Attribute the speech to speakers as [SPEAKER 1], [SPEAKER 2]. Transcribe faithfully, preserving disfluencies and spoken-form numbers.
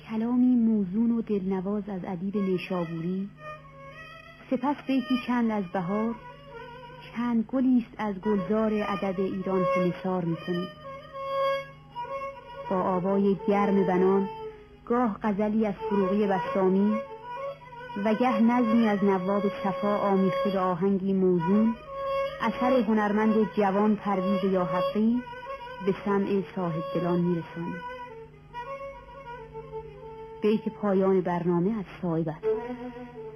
[SPEAKER 1] کلامی موزون و دلنواز از ادیب نیشابوری، سپس بیتی چند از بهار، چند گلی است از گلزار ادب ایران که نثار می‌کنید. با آوای گرم بنان گاه غزلی از فروغی بسطامی و گه نظمی از نواب صفا آمیخته به آهنگی موزون، اثر هنرمند جوان پرویز یاحقی به سمع صاحب دلان می‌رساند. بیت پایان برنامه از صاحب است.